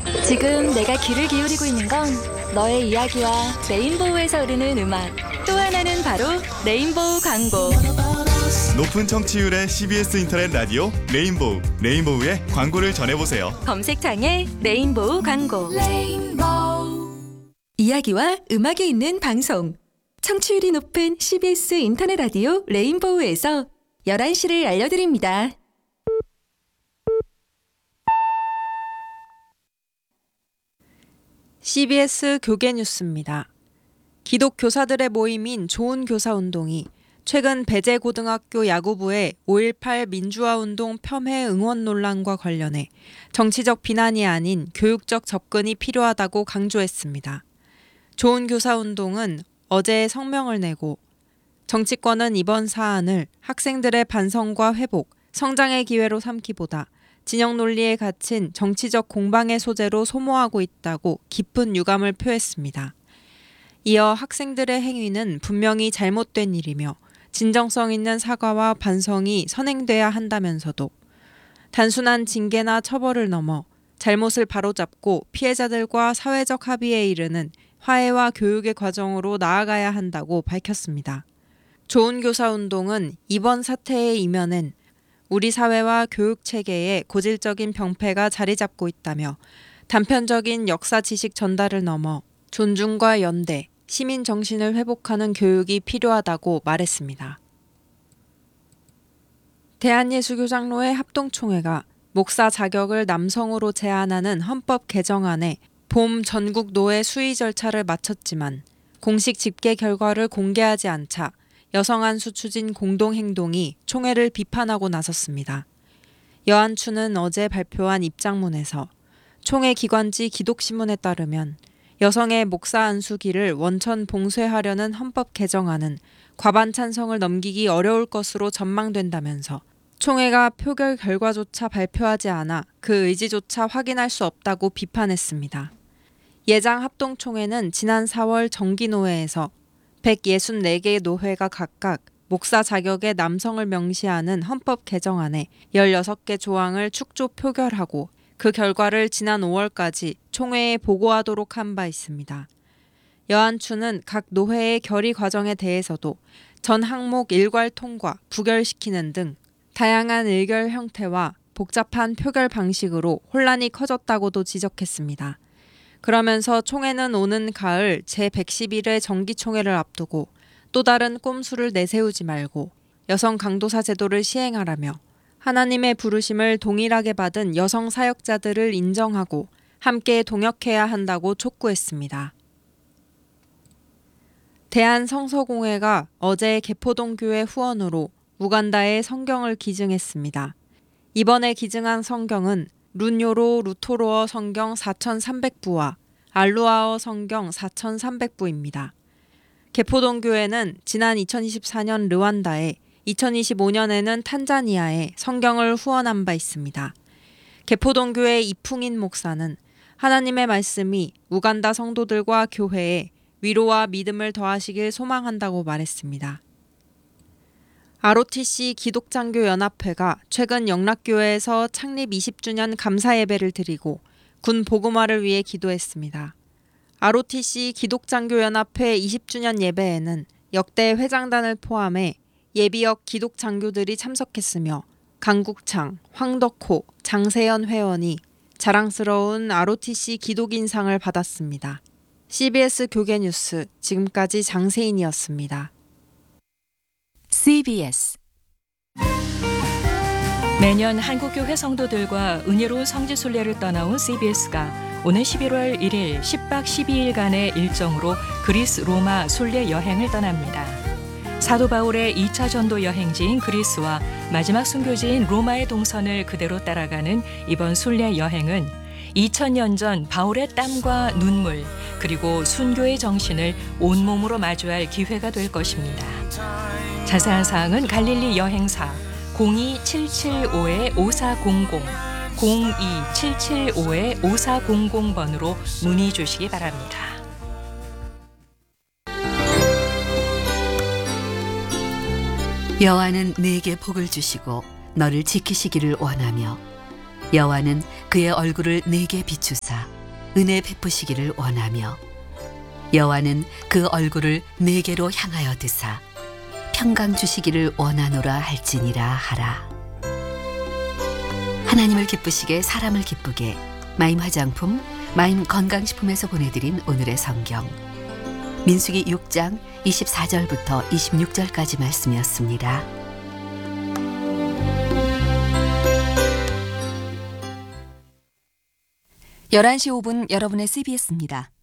지금 내가 귀를 기울이고 있는 건 너의 이야기와 레인보우에서 흐르는 음악, 또 하나는 바로 레인보우 광고. 높은 청취율의 CBS 인터넷 라디오 레인보우, 레인보우의 광고를 전해보세요. 검색창에 레인보우 광고. 이야기와 음악이 있는 방송. 청취율이 높은 CBS 인터넷 라디오 레인보우에서 11시를 알려드립니다. CBS 교계 뉴스입니다. 기독 교사들의 모임인 좋은 교사 운동이 최근 배재고등학교 야구부의 5.18 민주화운동 폄훼 응원 논란과 관련해 정치적 비난이 아닌 교육적 접근이 필요하다고 강조했습니다. 좋은 교사 운동은 어제 성명을 내고 정치권은 이번 사안을 학생들의 반성과 회복, 성장의 기회로 삼기보다 진영 논리에 갇힌 정치적 공방의 소재로 소모하고 있다고 깊은 유감을 표했습니다. 이어 학생들의 행위는 분명히 잘못된 일이며 진정성 있는 사과와 반성이 선행돼야 한다면서도 단순한 징계나 처벌을 넘어 잘못을 바로잡고 피해자들과 사회적 합의에 이르는 화해와 교육의 과정으로 나아가야 한다고 밝혔습니다. 좋은 교사 운동은 이번 사태의 이면엔 우리 사회와 교육 체계에 고질적인 병폐가 자리 잡고 있다며 단편적인 역사 지식 전달을 넘어 존중과 연대, 시민 정신을 회복하는 교육이 필요하다고 말했습니다. 대한예수교장로회 합동총회가 목사 자격을 남성으로 제한하는 헌법 개정안에 봄 전국 노회 수의 절차를 마쳤지만 공식 집계 결과를 공개하지 않자 여성 안수 추진 공동행동이 총회를 비판하고 나섰습니다. 여안추는 어제 발표한 입장문에서 총회 기관지 기독신문에 따르면 여성의 목사 안수기를 원천 봉쇄하려는 헌법 개정안은 과반 찬성을 넘기기 어려울 것으로 전망된다면서 총회가 표결 결과조차 발표하지 않아 그 의지조차 확인할 수 없다고 비판했습니다. 예장 합동총회는 지난 4월 정기노회에서 164개의 노회가 각각 목사 자격의 남성을 명시하는 헌법 개정안에 16개 조항을 축조 표결하고 그 결과를 지난 5월까지 총회에 보고하도록 한 바 있습니다. 여안추는 각 노회의 결의 과정에 대해서도 전 항목 일괄 통과, 부결시키는 등 다양한 의결 형태와 복잡한 표결 방식으로 혼란이 커졌다고도 지적했습니다. 그러면서 총회는 오는 가을 제111회 정기총회를 앞두고 또 다른 꼼수를 내세우지 말고 여성 강도사 제도를 시행하라며 하나님의 부르심을 동일하게 받은 여성 사역자들을 인정하고 함께 동역해야 한다고 촉구했습니다. 대한성서공회가 어제 개포동교회 후원으로 우간다에 성경을 기증했습니다. 이번에 기증한 성경은 룬요로 루토로어 성경 4,300부와 알루아어 성경 4,300부입니다. 개포동교회는 지난 2024년 르완다에 2025년에는 탄자니아에 성경을 후원한 바 있습니다. 개포동교회 이풍인 목사는 하나님의 말씀이 우간다 성도들과 교회에 위로와 믿음을 더하시길 소망한다고 말했습니다. ROTC 기독장교연합회가 최근 영락교회에서 창립 20주년 감사예배를 드리고 군 복음화를 위해 기도했습니다. ROTC 기독장교연합회 20주년 예배에는 역대 회장단을 포함해 예비역 기독장교들이 참석했으며 강국창, 황덕호, 장세현 회원이 자랑스러운 ROTC 기독인상을 받았습니다. CBS 교계뉴스 지금까지 장세인이었습니다. CBS 매년 한국교회 성도들과 은혜로운 성지순례를 떠나온 CBS가 오는 11월 1일 10박 12일간의 일정으로 그리스 로마 순례 여행을 떠납니다. 사도 바울의 2차 전도 여행지인 그리스와 마지막 순교지인 로마의 동선을 그대로 따라가는 이번 순례 여행은 2000년 전 바울의 땀과 눈물 그리고 순교의 정신을 온몸으로 마주할 기회가 될 것입니다. 자세한 사항은 갈릴리 여행사 02775-5400, 02775-5400번으로 문의 주시기 바랍니다. 여호와는 네게 복을 주시고 너를 지키시기를 원하며 여호와는 그의 얼굴을 네게 비추사 은혜 베푸시기를 원하며 여호와는 그 얼굴을 내게로 향하여 드사 평강 주시기를 원하노라 할지니라 하라. 하나님을 기쁘시게 사람을 기쁘게 마임 화장품, 마임 건강식품에서 보내드린 오늘의 성경 민수기 6장 24절부터 26절까지 말씀이었습니다. 11시 5분 여러분의 CBS입니다.